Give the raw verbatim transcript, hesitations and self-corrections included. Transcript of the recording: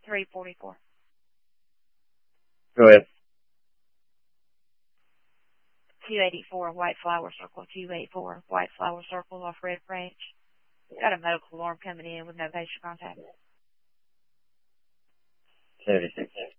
three forty-four. Go ahead. two eighty-four White Flower Circle, two eighty-four White Flower Circle off Red Branch. Got a medical alarm coming in with no patient contact. seventy-six.